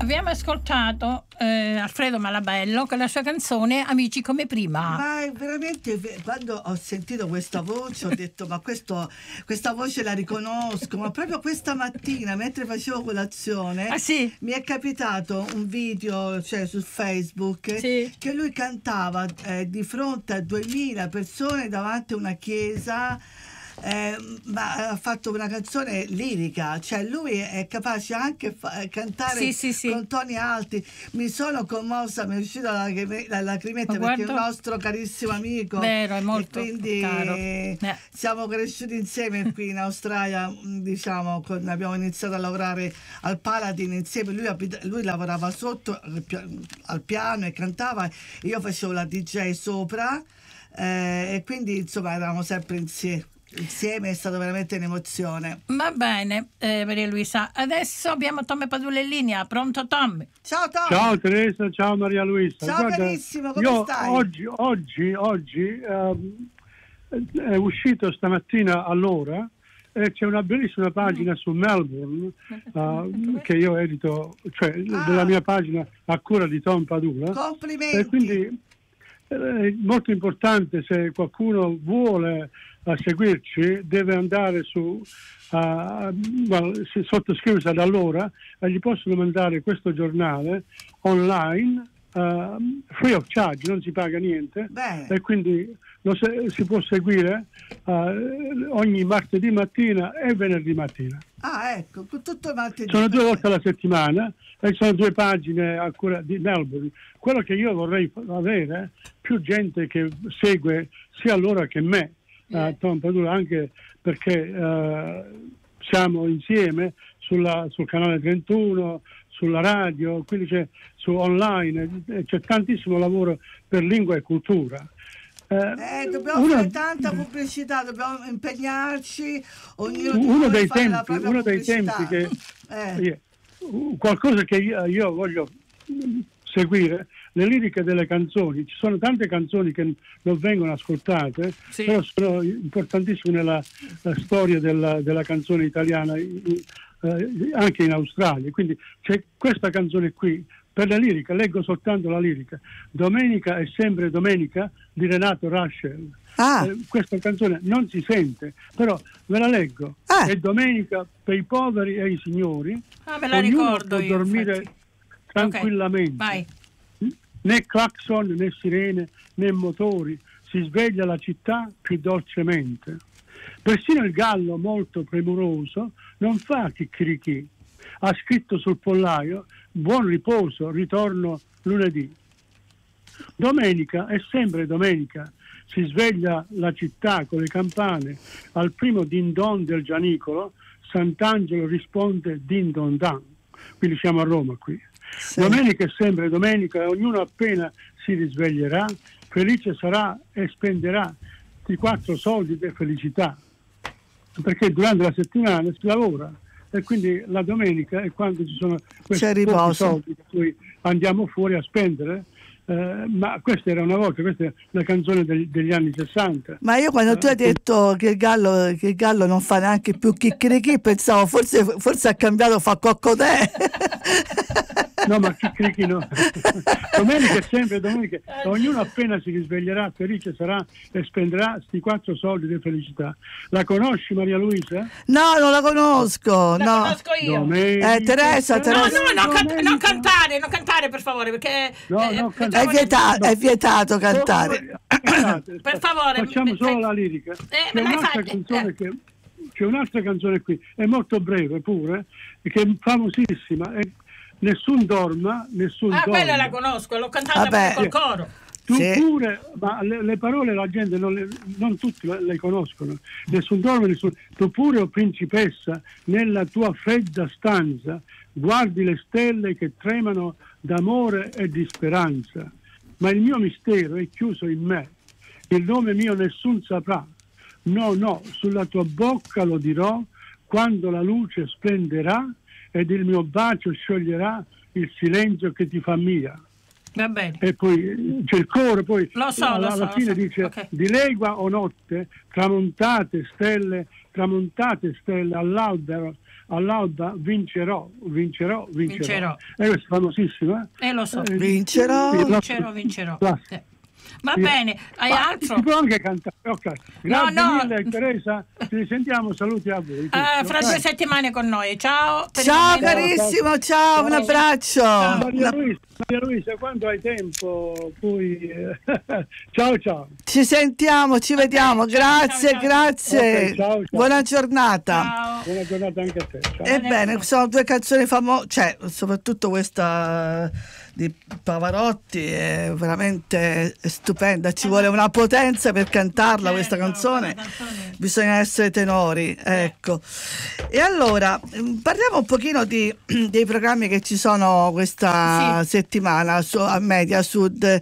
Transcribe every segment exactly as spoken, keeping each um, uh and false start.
Abbiamo ascoltato eh, Alfredo Malabello con la sua canzone Amici come prima. Ma veramente, quando ho sentito questa voce ho detto ma questo, questa voce la riconosco, ma proprio questa mattina mentre facevo colazione ah, sì? mi è capitato un video, cioè su Facebook, sì. che lui cantava eh, di fronte a duemila persone davanti a una chiesa. Eh, ma ha fatto una canzone lirica, cioè lui è capace anche fa- cantare sì, sì, sì. con toni alti. Mi sono commossa, mi è uscita la, la lacrimetta perché è un nostro carissimo amico. Vero, è molto e quindi caro. Eh. siamo cresciuti insieme qui in Australia, diciamo, con, abbiamo iniziato a lavorare al Paladin insieme. Lui, lui lavorava sotto al piano e cantava, io facevo la D J sopra, eh, e quindi insomma eravamo sempre insieme. Insieme è stato veramente un'emozione. Va bene, eh, Maria Luisa. Adesso abbiamo Tommy Padula in linea. Pronto, Tommy? Ciao, Tommy. Ciao Teresa, ciao Maria Luisa. Ciao, Guarda, carissimo, come io stai? Oggi, oggi, oggi um, è uscito stamattina all'ora e c'è una bellissima pagina mm. su Melbourne uh, che io edito, cioè ah. della mia pagina a cura di Tom Padula. Complimenti. E quindi è molto importante, se qualcuno vuole a seguirci deve andare su uh, well, sottoscriversi ad allora e gli possono mandare questo giornale online uh, free of charge, non si paga niente. Bene. E quindi lo se, si può seguire uh, ogni martedì mattina e venerdì mattina. Ah, ecco, tutto martedì. Sono due volte alla settimana e sono due pagine a cura di Melbourne. Quello che io vorrei avere, più gente che segue sia loro che me, uh, Tom Padula, anche perché uh, siamo insieme sulla, sul canale trentuno, sulla radio, quindi c'è su online, c'è tantissimo lavoro per lingua e cultura. Eh, dobbiamo uno, fare tanta pubblicità, dobbiamo impegnarci, ognuno di uno noi dei fare tempi, la propria uno dei pubblicità. tempi che eh. qualcosa che io, io voglio seguire, le liriche delle canzoni. Ci sono tante canzoni che non vengono ascoltate, sì. però sono importantissime nella storia della, della canzone italiana, eh, anche in Australia. Quindi c'è questa canzone qui. Per la lirica, leggo soltanto la lirica. Domenica è sempre domenica di Renato Raschel. Ah. Eh, questa canzone non si sente, però ve la leggo. Ah. È domenica per i poveri e i signori. Ah, me la ognuno ricordo può io, dormire infatti. tranquillamente. Okay. Né clacson, né sirene, né motori. Si sveglia la città più dolcemente. Persino il gallo, molto premuroso, non fa chicchirichì. Ha scritto sul pollaio: buon riposo, ritorno lunedì. Domenica è sempre domenica, si sveglia la città con le campane, al primo din don del gianicolo, Sant'Angelo risponde din don dan. Quindi siamo a Roma qui. Sì. Domenica è sempre domenica e ognuno appena si risveglierà, felice sarà e spenderà i quattro soldi di felicità, perché durante la settimana si lavora. E quindi la domenica è quando ci sono questi pochi soldi per cui andiamo fuori a spendere, eh, ma questa era una volta, questa è una canzone degli, degli anni sessanta. Ma io quando tu hai detto che il gallo, che il gallo non fa neanche più chicchirichì, pensavo forse, forse ha cambiato, fa coccodè. No, ma chicchirichì no. Domenica è sempre domenica, ognuno appena si risveglierà felice sarà e spenderà sti quattro soldi di felicità. La conosci, Maria Luisa? No, non la conosco. La no. conosco io. Domenica, eh, Teresa, Teresa. No, no, no, can- non cantare, non cantare per favore, perché no, eh, no, è, vieta- no. è vietato cantare. Per favore. Facciamo solo la lirica. Eh, c'è un'altra canzone eh. che c'è un'altra canzone qui, è molto breve pure, che è famosissima, è Nessun dorma, nessun ah, dorma. quella la conosco, l'ho cantata Vabbè. col coro. Tu sì. pure, ma le, le parole la gente non, le, non tutti le, le conoscono. Nessun dorma, nessun. Tu pure, o principessa, nella tua fredda stanza, guardi le stelle che tremano d'amore e di speranza. Ma il mio mistero è chiuso in me. Il nome mio nessun saprà. No, no, sulla tua bocca lo dirò quando la luce splenderà ed il mio bacio scioglierà il silenzio che ti fa mia. Va bene. E poi c'è il coro, poi lo so, alla, lo so, alla fine lo so. dice okay. di legua o notte, tramontate stelle, tramontate stelle all'albero, all'alba vincerò, vincerò, vincerò. Vincerò. E questo è famosissimo, eh? Eh, lo so. Eh, Vincerò. sì, Vincerò, vincerò. classico. Eh. Va Sì. bene, hai Ma altro? si può anche cantare. Ok. Grazie no. mille Teresa, ci risentiamo, saluti a voi. Eh, fra Ok. due settimane con noi. Ciao. per il Ciao momento. carissimo, ciao, un abbraccio. Maria Luisa, Maria Luisa, quando hai tempo puoi eh, ciao ciao. Ci sentiamo, ci vediamo. Grazie, ciao, ciao. grazie. Ok, ciao, ciao. Buona giornata. Ciao. Buona giornata anche a te. Ciao. Ebbene, sono due canzoni famose, cioè soprattutto questa di Pavarotti è veramente stupenda, ci vuole una potenza per cantarla questa Certo, canzone, quella canzone. bisogna essere tenori, ecco. E allora mm, parliamo un pochino di, dei programmi che ci sono questa Sì. settimana su, a Media Sud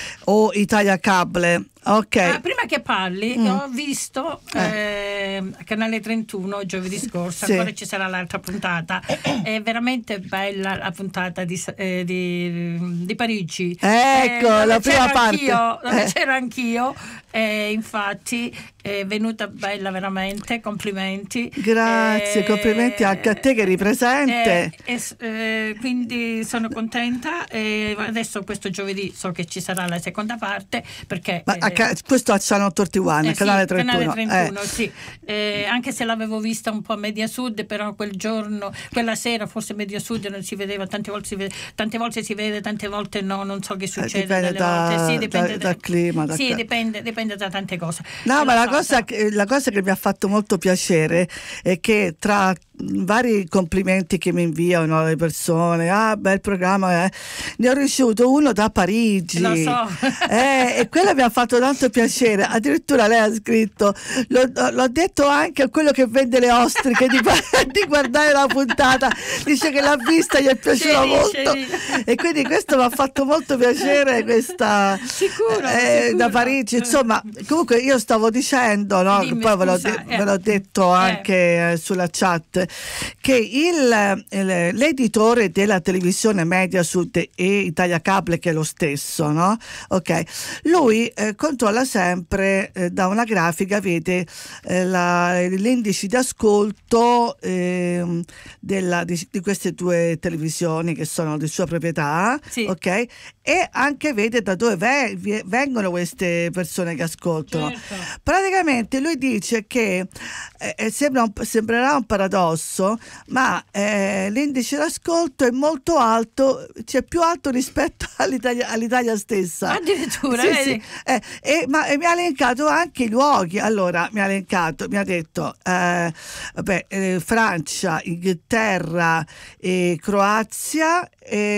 o Italia Cable. Ok. Ah, prima che parli, Mm. ho visto eh, a Canale trentuno giovedì scorso, Sì. ancora ci sarà l'altra puntata. È veramente bella la puntata di, eh, di, di Parigi. Ecco, dove la prima c'ero parte. Anch'io, dove Eh. c'ero anch'io, e infatti è venuta bella veramente, complimenti. Grazie, Eh, complimenti anche a te che eri presente. eh, eh, eh, quindi sono contenta e adesso questo giovedì so che ci sarà la seconda parte perché Ma a eh, ca- questo a Channel trentuno, eh, canale sì, trentuno. Canale trentuno, eh. sì. Eh, anche se l'avevo vista un po' a Media Sud, però quel giorno, quella sera forse Media Sud non si vedeva, tante volte si vede, tante volte si vede, tante volte no, non so che succede dipende delle da- volte. Sì, dipende da- da- dal clima, da- sì, dipende, dipende da tante cose. No, Eh, ma lo la so, cosa, però- che, la cosa che mi ha fatto molto piacere è che tra vari complimenti che mi inviano le persone, ah bel programma, eh, ne ho ricevuto uno da Parigi. Lo so. Eh, e quello mi ha fatto tanto piacere. Addirittura lei ha scritto, l'ho, l'ho detto anche a quello che vende le ostriche di, di guardare la puntata, dice che l'ha vista, gli è piaciuta Sì, molto sì. e quindi questo mi ha fatto molto piacere, questa Sicuro, eh, sicuro. da Parigi. Insomma, comunque io stavo dicendo, no, Dimmi, poi ve l'ho, scusa, de- eh. ve l'ho detto anche eh, sulla chat, che il, il- l'editore della televisione Media Sud e Italia Cable, che è lo stesso, no? Ok, lui eh, controlla sempre eh, da una grafica, vede eh, la- l'indice di ascolto ehm, della- di, di queste due televisioni che sono di sua proprietà, Sì. ok? E anche vede da dove ve- vie- vengono queste persone che ascoltano. Certo. Praticamente lui dice che eh, eh, sembra un- sembrerà un paradosso, ma eh, l'indice d'ascolto è molto alto, cioè più alto rispetto all'Italia, all'Italia stessa. Addirittura, Sì, vedi? sì. Eh, e, ma e mi ha elencato anche i luoghi. Allora mi ha elencato, mi ha detto eh, vabbè, eh, Francia, Inghilterra, eh, Croazia,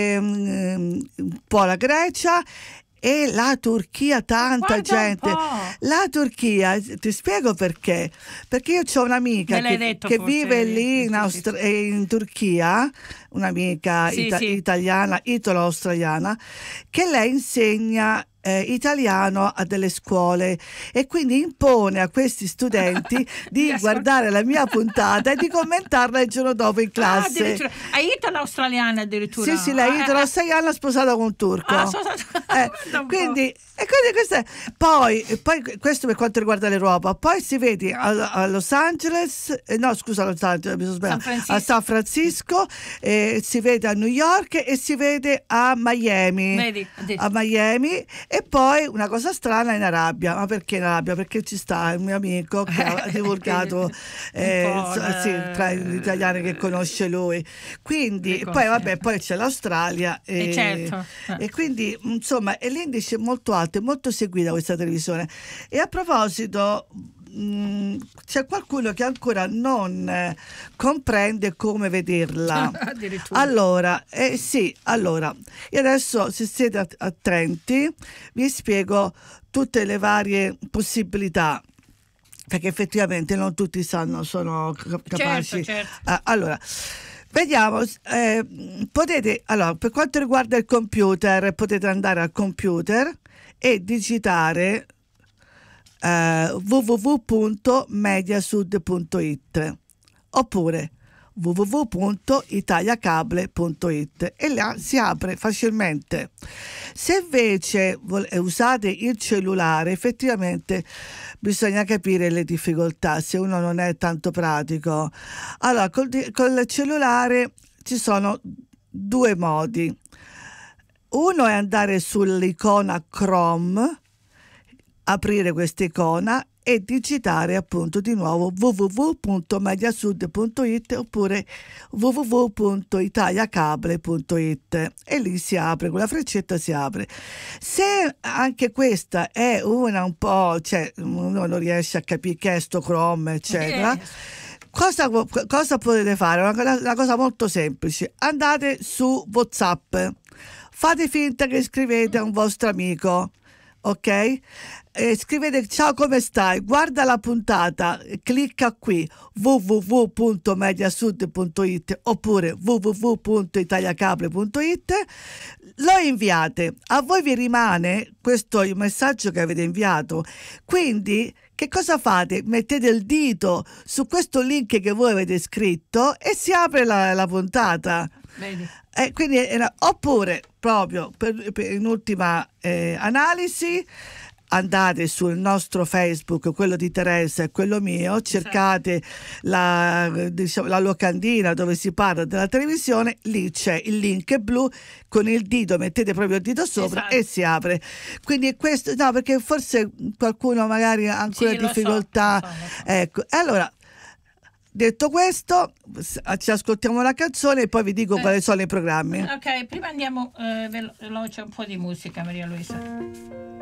ehm, un po' la Grecia e la Turchia, tanta Guarda un gente. po'. La Turchia, ti spiego perché. Perché io ho un'amica Me l'hai che, detto che forse, vive sì, lì in, sì, Austr- sì. eh, in Turchia, un'amica Sì, ita- sì. italiana, italo-australiana, che lei insegna eh, italiano a delle scuole e quindi impone a questi studenti di Di ascol- guardare la mia puntata e di commentarla il giorno dopo in Ah, classe. addirittura. Hai italo-australiana addirittura? Sì, sì, lei Ah, italo-australiana sposata con un turco. Ah, so- so- Eh, guarda un po'. quindi, e quindi questo è- poi, e poi questo per quanto riguarda l'Europa, poi si vede a, a Los Angeles, eh, no scusa, a Los Angeles, mi sono sbagliata, San Francisco. a San Francisco, eh, si vede a New York e si vede a Miami. Vedi, addirittura. A Miami e poi una cosa strana in Arabia. Ma perché in Arabia? Perché ci sta il mio amico che ha divulgato Un eh, po' so- la- sì, tra gli italiani che conosce lui. Quindi le cose. poi vabbè, poi c'è l'Australia e, Eh, certo. Eh. e quindi insomma e l'indice è molto alto, è molto seguita questa televisione. E a proposito mh, c'è qualcuno che ancora non eh, comprende come vederla. Addirittura. Allora, eh, sì, allora, io adesso se siete att- attenti vi spiego tutte le varie possibilità, perché effettivamente non tutti sanno, sono ca- capaci. certo. Ah, allora, vediamo, eh, potete, allora, per quanto riguarda il computer, potete andare al computer e digitare eh, w w w punto mediasud punto it oppure w w w punto italiacable punto it e là si apre facilmente. Se invece usate il cellulare, effettivamente bisogna capire le difficoltà, se uno non è tanto pratico. Allora, col, col cellulare ci sono due modi. Uno è andare sull'icona Chrome, aprire questa icona e digitare appunto di nuovo w w w punto mediasud punto it oppure w w w punto italiacable punto it e lì si apre, con la freccetta si apre. Se anche questa è una un po', cioè uno non riesce a capire che è sto Chrome, eccetera, yes. cosa, cosa potete fare? Una, una cosa molto semplice: andate su WhatsApp, fate finta che scrivete a un vostro amico, ok? Eh, scrivete ciao, come stai, guarda la puntata, clicca qui w w w punto mediasud punto it oppure w w w punto italiacable punto it, lo inviate, a voi vi rimane questo il messaggio che avete inviato, quindi che cosa fate? Mettete il dito su questo link che voi avete scritto e si apre la, la puntata. Vedi. Eh, quindi era, oppure proprio per, per, in ultima eh, analisi andate sul nostro Facebook, quello di Teresa e quello mio, cercate la, diciamo, la locandina dove si parla della televisione, lì c'è il link blu, con il dito mettete proprio il dito sopra, esatto, e si apre. Quindi questo, no, perché forse qualcuno magari ha ancora sì, difficoltà, so, lo so, lo so. Ecco, allora detto questo, ci ascoltiamo la canzone e poi vi dico eh. quali sono i programmi. Ok, prima andiamo eh, veloce un po' di musica, Maria Luisa.